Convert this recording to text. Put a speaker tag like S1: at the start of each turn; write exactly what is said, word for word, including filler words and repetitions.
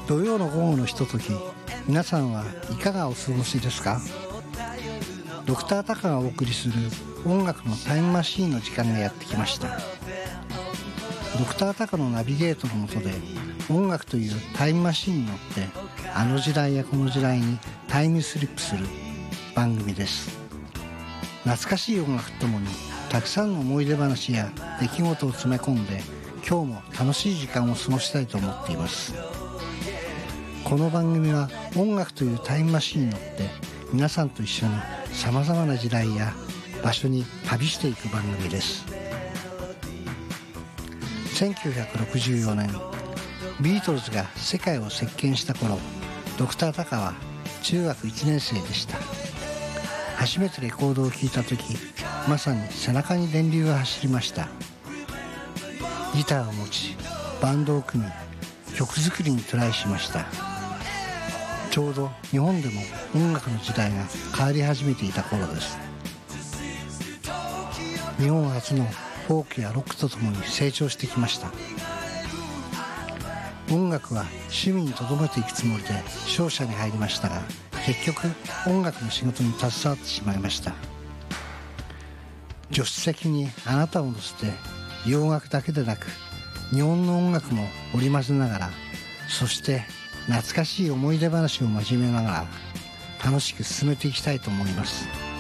S1: 土曜の午後のひととき、皆さんはいかがお過ごしですか？ドクタータカがお送りする音楽のタイムマシーンの時間がやってきました。ドクタータカのナビゲートの下で音楽というタイムマシーンに乗ってあの時代やこの時代にタイムスリップする番組です。懐かしい音楽とともにたくさんの思い出話や出来事を詰め込んで今日も楽しい時間を過ごしたいと思っています。この番組は音楽というタイムマシーンに乗って皆さんと一緒にさまざまな時代や場所に旅していく番組です。せんきゅうひゃくろくじゅうよねん、ビートルズが世界を席巻した頃、ドクタータカは中学いちねん生でした。初めてレコードを聴いた時、まさに背中に電流が走りました。ギターを持ちバンドを組み曲作りにトライしました。ちょうど日本でも音楽の時代が変わり始めていた頃です。日本初のフォークやロックとともに成長してきました。音楽は趣味にとどめていくつもりで商社に入りましたが、結局音楽の仕事に携わってしまいました。助手席にあなたを乗せて洋楽だけでなく日本の音楽も織り交ぜながら、そして懐かしい思い出話を交えながら楽しく進めていきたいと思います。